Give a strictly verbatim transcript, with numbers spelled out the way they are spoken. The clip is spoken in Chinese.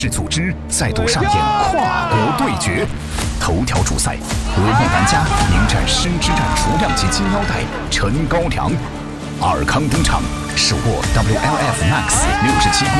制组织再度上演跨国对决，头条主赛，噩梦玩家迎战深之战雏量级金腰带陈高粱，尔康登场，手握 W L F Max 六十七公